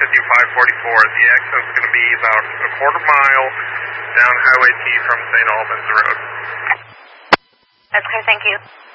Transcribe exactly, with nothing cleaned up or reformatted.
fifty five forty-four. The exit's going to be about a quarter mile down Highway T from Saint Albans Road. That's clear, thank you.